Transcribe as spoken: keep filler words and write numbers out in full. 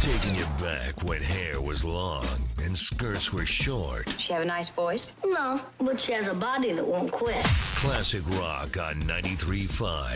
Taking you back when hair was long and skirts were short. She have a nice voice? No, but she has a body that won't quit. Classic rock on ninety-three point five.